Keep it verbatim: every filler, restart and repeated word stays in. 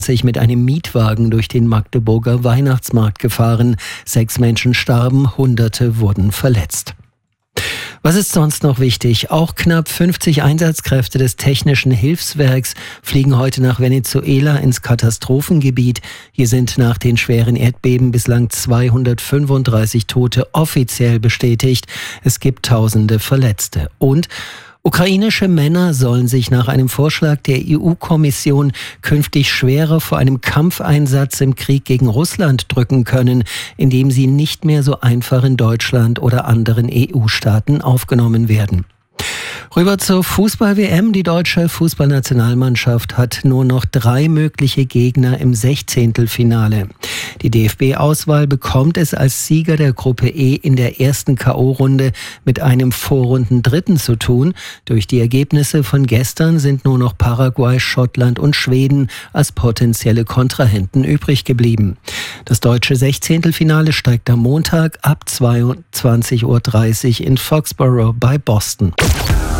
sich mit einem Mietwagen durch den Magdeburger Weihnachtsmarkt gefahren. Sechs Menschen starben, Hunderte wurden verletzt. Was ist sonst noch wichtig? Auch knapp fünfzig Einsatzkräfte des Technischen Hilfswerks fliegen heute nach Venezuela ins Katastrophengebiet. Hier sind nach den schweren Erdbeben bislang zweihundertfünfunddreißig Tote offiziell bestätigt. Es gibt tausende Verletzte. Und ukrainische Männer sollen sich nach einem Vorschlag der E U-Kommission künftig schwerer vor einem Kampfeinsatz im Krieg gegen Russland drücken können, indem sie nicht mehr so einfach in Deutschland oder anderen E U-Staaten aufgenommen werden. Rüber zur Fußball-W M. Die deutsche Fußballnationalmannschaft hat nur noch drei mögliche Gegner im Sechzehntelfinale. Die D F B-Auswahl bekommt es als Sieger der Gruppe E in der ersten K O-Runde mit einem Vorrundendritten zu tun. Durch die Ergebnisse von gestern sind nur noch Paraguay, Schottland und Schweden als potenzielle Kontrahenten übrig geblieben. Das deutsche Sechzehntelfinale steigt am Montag ab zweiundzwanzig Uhr dreißig in Foxborough bei Boston.